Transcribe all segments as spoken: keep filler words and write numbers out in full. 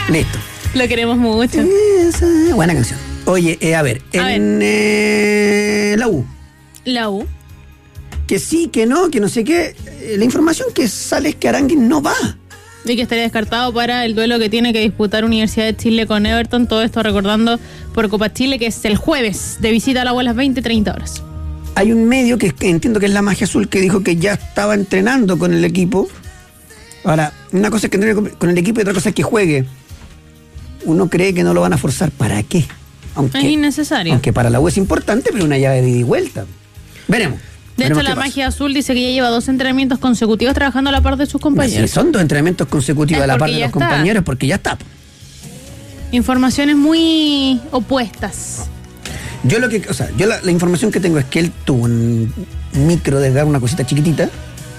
Listo. Lo queremos mucho. Esa, buena canción. Oye, eh, a ver, A en eh, la U. La U. Que sí, que no, que no sé qué. Eh, la información que sale es que Aránguiz no va. Y que estaría descartado para el duelo que tiene que disputar Universidad de Chile con Everton. Todo esto recordando por Copa Chile, que es el jueves, de visita a la U a las veinte treinta horas. Hay un medio que, que entiendo que es La Magia Azul, que dijo que ya estaba entrenando con el equipo. Ahora, una cosa es que entrene con, con el equipo y otra cosa es que juegue. Uno cree que no lo van a forzar. ¿Para qué? Aunque, Es innecesario. Aunque para la U es importante, pero una llave de ida y vuelta. Veremos. De veremos hecho, qué la pasa. Magia Azul dice que ya lleva dos entrenamientos consecutivos trabajando a la par de sus compañeros. Si son dos entrenamientos consecutivos Es a la par porque de ya los está. compañeros, porque ya está. Informaciones muy opuestas. Yo lo que, o sea, yo la, la información que tengo es que él tuvo un micro desgarro, una cosita chiquitita.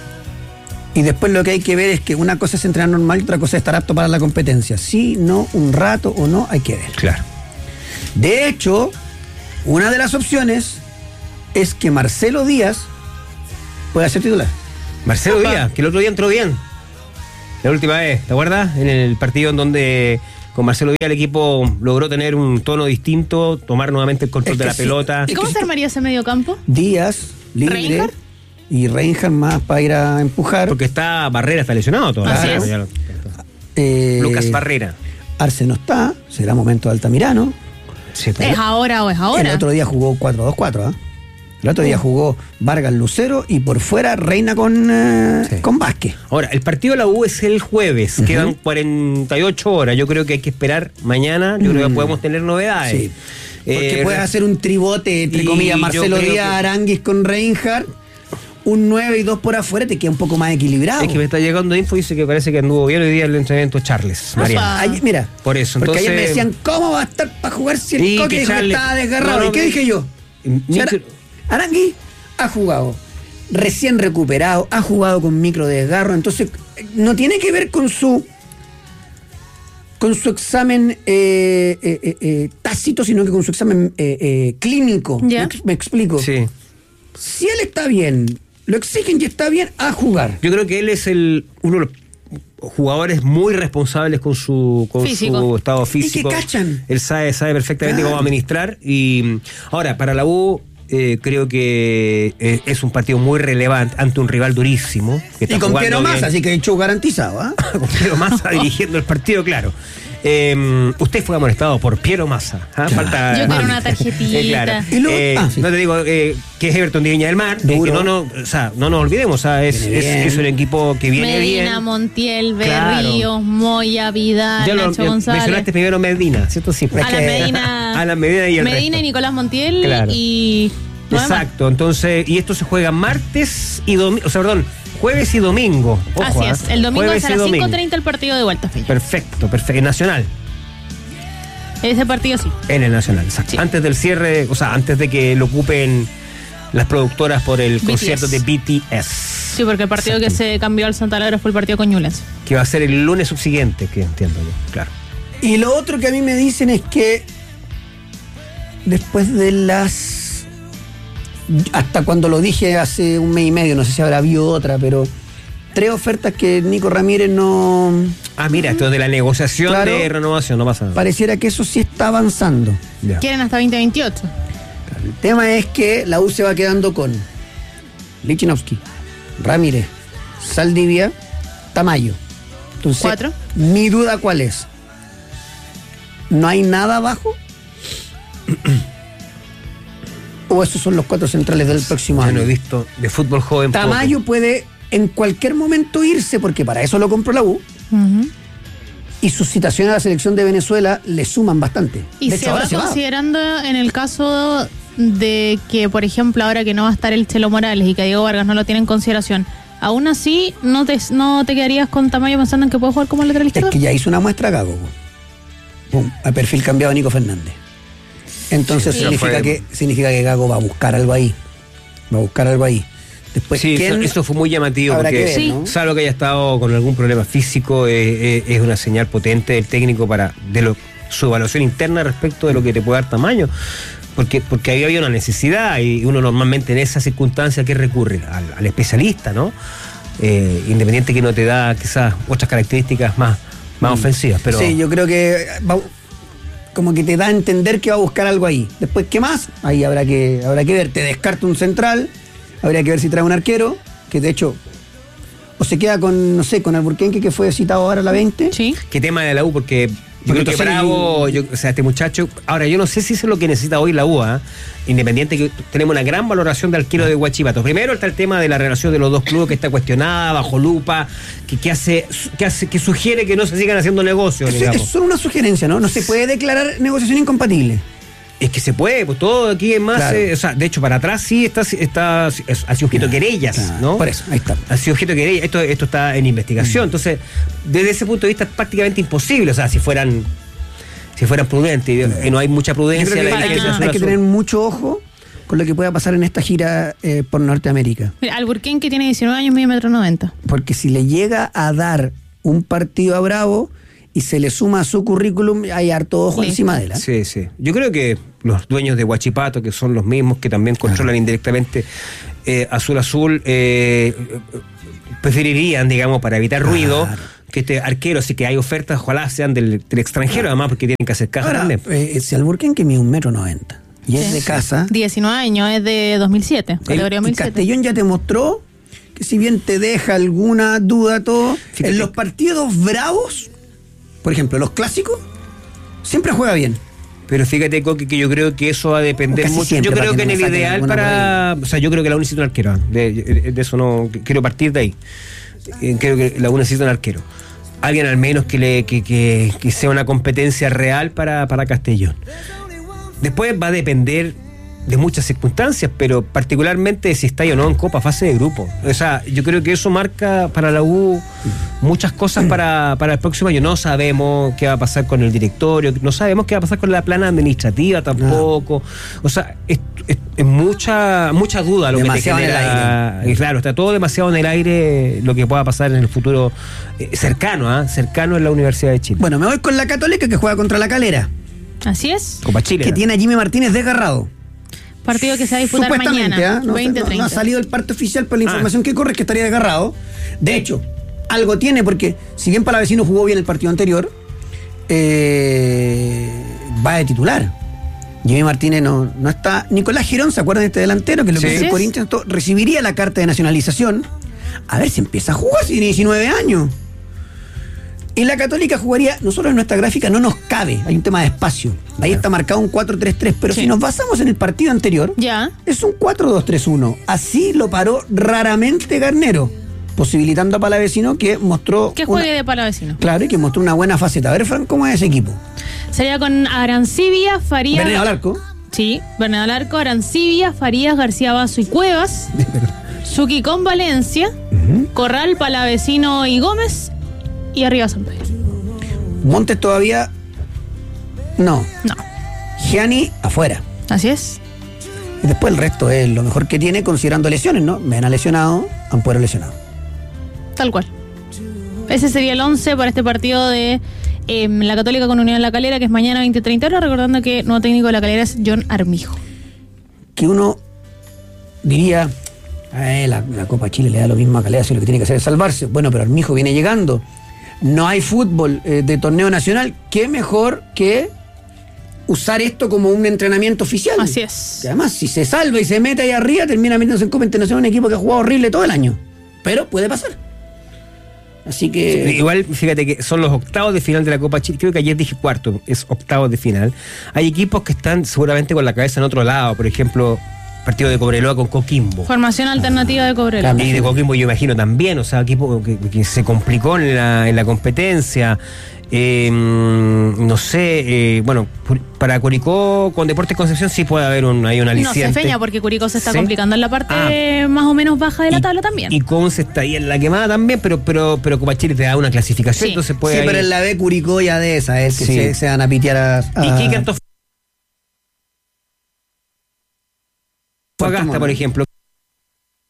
Y después lo que hay que ver es que una cosa es entrenar normal y otra cosa es estar apto para la competencia. Sí, no, un rato o no, hay que ver. Claro. De hecho, una de las opciones es que Marcelo Díaz pueda ser titular. Marcelo Opa. Díaz, que el otro día entró bien. La última vez, ¿te acuerdas? En el partido en donde con Marcelo Díaz el equipo logró tener un tono distinto, tomar nuevamente el control Es de que la sí. pelota. ¿Y cómo se armaría ese medio campo? Díaz, libre. ¿Reinhardt? Y Reinhardt más para ir a empujar. Porque está Barrera, está lesionado todavía. Así Ya es. lo- Eh, Lucas Barrera. Arce no está, será momento de Altamirano. Sí, ¿Es ahora o es ahora? El otro día jugó cuatro dos cuatro, ¿ah? El otro día jugó Vargas Lucero y por fuera Reina con, eh, Sí. con Vázquez. Ahora, el partido de la U es el jueves, Ujú. quedan cuarenta y ocho horas. Yo creo que hay que esperar mañana, yo creo que Mm. podemos tener novedades. Sí. Porque Eh, puedes hacer un tribote, entre y comillas, yo Marcelo creo Díaz, que- Aránguiz con Reinhardt, un nueve y dos por afuera, te queda un poco más equilibrado. Es que me está llegando info, dice que parece que anduvo bien hoy día el entrenamiento Charles. Opa. Mariano. Ayer- mira, Por eso, porque entonces. ayer me decían, ¿cómo va a estar para jugar si el Y Coque que dijo que Charles- estaba desgarrado? No, no, ¿Y qué me- dije yo? Si Ara- Micro- Aránguiz ha jugado, recién recuperado, ha jugado con micro desgarro, entonces no tiene que ver con su con su examen eh, eh, eh, eh, tácito, sino que con su examen eh, eh, clínico. Ya. ¿Me, ex- me explico? Sí. Si él está bien, lo exigen y está bien, a jugar. Yo creo que él es el uno de los jugadores muy responsables con su con Físico. su estado físico. Y que cachan. Él sabe, sabe perfectamente Claro. cómo administrar. Y ahora, para la U, eh, creo que eh, es un partido muy relevante ante un rival durísimo. Que está Y con jugando Piero bien. Massa, así que hecho garantizado, ¿ah? Con Piero Massa dirigiendo el partido, claro. Eh, usted fue amonestado por Piero Massa. ¿ah? Falta, Yo quiero una tarjetita. Eh, claro. Y luego- Eh, ah, sí. No te digo eh, que es Everton de Viña del Mar. eh, Duro. que no, no, o sea, no nos olvidemos. O sea, es, Viene es, bien. es un equipo que viene Medina, bien. Montiel, Claro. Berríos, Moya, Vidal, Ya lo Nacho ya González. mencionaste primero Medina, ¿cierto? Sí. Es Alan que- Medina. Alan Medina y el Medina resto. y Nicolás Montiel Claro. y. ¿no demás? Exacto, entonces, y esto se juega martes y domingo, o sea, perdón, jueves y domingo. Ojo, Así ¿ah? es. El domingo Jueves es a y las domingo. cinco treinta el partido de vuelta, Feña. Perfecto, perfecto. En Nacional. Ese partido sí. En el Nacional, exacto. Sí. Antes del cierre, o sea, antes de que lo ocupen las productoras por el B T S. concierto de B T S. Sí, porque el partido que se cambió al Santa Laura fue el partido con Ñublense. Que va a ser el lunes subsiguiente, que entiendo yo, claro. Y lo otro que a mí me dicen es que después de las... Hasta cuando lo dije hace un mes y medio, no sé si habrá habido otra, pero tres ofertas que Nico Ramírez no... Ah, mira, esto de la negociación Claro. de renovación, no pasa nada. Pareciera que eso sí está avanzando. Ya. Quieren hasta veinte veintiocho. El tema es que la U se va quedando con Lichnowsky, Ramírez, Saldivia, Tamayo. Entonces, Cuatro. mi duda cuál es. ¿No hay nada abajo? ¿O esos son los cuatro centrales del próximo Ya año? no he visto de fútbol joven. poco. Tamayo puede en cualquier momento irse, porque para eso lo compró la U, Ujú. y sus citaciones a la selección de Venezuela le suman bastante. Y De se hecho, va ahora se va. considerando en el caso de que, por ejemplo, ahora que no va a estar el Chelo Morales y que a Diego Vargas no lo tiene en consideración, aún así no te, no te quedarías con Tamayo pensando en que puede jugar como lateral Es izquierdo. que ya hizo una muestra Gago. po. Pum, a perfil cambiado Nico Fernández. Entonces Sí, significa, fue- que, significa que Gago va a buscar algo ahí. Va a buscar algo ahí. Después, Sí, ¿quién? eso, eso fue muy llamativo Habrá porque que ver, Sí. ¿no? salvo que haya estado con algún problema físico, eh, eh, es una señal potente del técnico para de lo, su evaluación interna respecto de lo que te puede dar tamaño. Porque, porque ahí había una necesidad y uno normalmente en esas circunstancias que recurre al, al especialista, ¿no? Eh, independiente que no te da quizás otras características más más mm. ofensivas. Pero... Sí, yo creo que va, como que te da a entender que va a buscar algo ahí. Después, ¿qué más? Ahí habrá que, habrá que ver. Te descarta un central, habría que ver si trae un arquero, que de hecho... O se queda con, no sé, con Alburquerque, que fue citado ahora a la veinte. Sí. ¿Qué tema de la U? Porque yo Porque creo que Bravo, yo, o sea, este muchacho... Ahora, yo no sé si eso es lo que necesita hoy la U, ¿eh? Independiente que tenemos una gran valoración de arquero de Huachipato. Primero está el tema de la relación de los dos clubes, que está cuestionada, bajo lupa, que, que hace, que hace, que sugiere que no se sigan haciendo negocios, Eso, digamos. es solo una sugerencia, ¿no? No se puede declarar negociación incompatible. Es que se puede, pues todo aquí es más, Claro. eh, o sea, de hecho para atrás sí está, está es- ha sido objeto de querellas, Claro, ¿no? por eso, ahí está. Ha sido objeto de querellas, esto, esto está en investigación, entonces, desde ese punto de vista es prácticamente imposible, o sea, si fueran, si fueran prudentes, y no hay mucha Yo prudencia creo que en la hay, que, dirigencia Ah. de hay Azul que Azul. tener mucho ojo con lo que pueda pasar en esta gira eh, por Norteamérica. Mira, Alburquerque tiene diecinueve años, mide metro noventa. Porque si le llega a dar un partido a Bravo y se le suma a su currículum, hay harto ojo Listo. encima de él. ¿eh? Sí, sí. Yo creo que los dueños de Huachipato, que son los mismos que también controlan indirectamente eh, Azul Azul, eh, preferirían, digamos, para evitar ruido, Claro. que este arquero, así que hay ofertas, ojalá sean del, del extranjero, además, porque tienen que hacer caja Ahora, también. eh, si Alburquerque mide un metro noventa y es Sí. de casa, diecinueve años, es de dos mil siete, categoría el, y dos mil siete. Castellón ya te mostró que si bien te deja alguna duda todo, Fíjate. en los partidos bravos, por ejemplo, los clásicos, siempre juega bien. Pero fíjate, Coqui, que yo creo que eso va a depender Casi mucho. siempre, Yo para creo que que en no el me saquen ideal alguna para... O sea, yo creo que la U necesita un arquero. ¿eh? De, de eso no... Quiero partir de ahí. Eh, Creo que la U necesita un arquero. Alguien al menos que, le, que, que, que sea una competencia real para, para Castellón. Después va a depender de muchas circunstancias, pero particularmente si está o no en Copa, fase de grupo. O sea, yo creo que eso marca para la U muchas cosas para, para el próximo año. No sabemos qué va a pasar con el directorio, no sabemos qué va a pasar con la plana administrativa tampoco. O sea, es, es- es mucha mucha duda lo Demasiado que te en el genera. Y claro, está todo demasiado en el aire lo que pueda pasar en el futuro eh, cercano, ¿ah? cercano en la Universidad de Chile. Bueno, me voy con la Católica, que juega contra la Calera, Así es. Copa Chile. que ¿no? tiene a Jimmy Martínez desgarrado. Partido que se va a disputar Supuestamente, mañana, ¿ah? no, veinte no- no treinta. ha salido el parte oficial, pero la Ah. información que corre es que estaría desgarrado. De hecho, algo tiene, porque si bien Palavecino jugó bien el partido anterior, eh, va de titular. Jimmy Martínez no, no está. Nicolás Girón, ¿se acuerdan de este delantero? Que lo que Sí. hizo el Corinthians, todo, recibiría la carta de nacionalización. A ver si empieza a jugar, si tiene diecinueve años. Y la Católica jugaría, nosotros en nuestra gráfica no nos cabe, hay un tema de espacio. Ahí está marcado un cuatro tres tres, pero Sí. si nos basamos en el partido anterior, Ya. es un cuatro dos tres uno. Así lo paró raramente Garnero, posibilitando a Palavecino que mostró. Que una- juegue de Palavecino. Claro, y que mostró una buena faceta. A ver, Fran, ¿cómo es ese equipo? Sería con Arancibia, Farías. Bernardo al arco. Sí, Bernardo Alarco, Arancibia, Farías, García Basso y Cuevas. Suki con Valencia. Corral, Palavecino y Gómez. Y arriba San Pedro. Montes todavía. No. No. Gianni afuera. Así es. Y después el resto es lo mejor que tiene considerando lesiones, ¿no? Mena lesionado, Ampuero lesionado. Tal cual. Ese sería el once para este partido de eh, la Católica con Unión La Calera, que es mañana veinte treinta horas, recordando que el nuevo técnico de La Calera es John Armijo. Que uno diría, "Eh, la, la Copa Chile le da lo mismo a Calera, si lo que tiene que hacer es salvarse". Bueno, pero Armijo viene llegando. No hay fútbol eh, de torneo nacional. ¿Qué mejor que usar esto como un entrenamiento oficial? Así es. Que además, si se salva y se mete ahí arriba, termina metiéndose en Copa Internacional, un equipo que ha jugado horrible todo el año. Pero puede pasar. Así que... Igual, fíjate que son los octavos de final de la Copa Chile. Creo que ayer dije cuarto, es octavos de final. Hay equipos que están seguramente con la cabeza en otro lado. Por ejemplo, partido de Cobreloa con Coquimbo. Formación alternativa de Cobreloa. Claro. Y de Coquimbo yo imagino también, o sea, equipo que, que se complicó en la, en la competencia. Eh, no sé, eh, bueno, pu- para Curicó con Deportes Concepción sí puede haber un, hay un No se aliciente. feña porque Curicó se está ¿Sí? complicando en la parte Ah. más o menos baja de la Y- tabla también. Y Conce está ahí en la quemada también, pero pero pero Copa Chile te da una clasificación, Sí. entonces puede sí, ahí- pero en la B Curicó ya de esa, es que Sí. se, se van a pitear a... a- ¿Y qué canto Fagasta, por ejemplo?